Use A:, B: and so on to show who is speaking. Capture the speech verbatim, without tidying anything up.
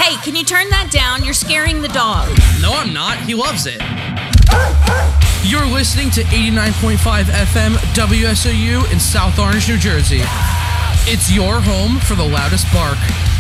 A: Hey, can you turn that down? You're scaring the dog.
B: No, I'm not. He loves it. You're listening to eighty-nine point five F M W S O U in South Orange, New Jersey. It's your home for the loudest bark.